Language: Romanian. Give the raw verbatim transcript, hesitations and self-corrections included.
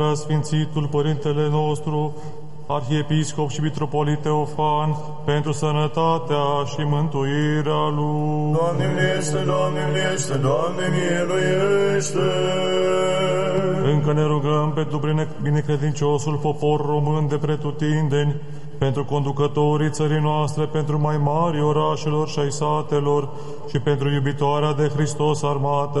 Sfințitul Părintele nostru, Arhiepiscop și Mitropolit Teofan, pentru sănătatea și mântuirea lui. Doamne miluiește, Doamne miluiește, Doamne miluiește! Încă ne rugăm pentru binecredinciosul popor român de pretutindeni, pentru conducătorii țării noastre, pentru mai mari orașelor și ai satelor și pentru iubitoarea de Hristos armată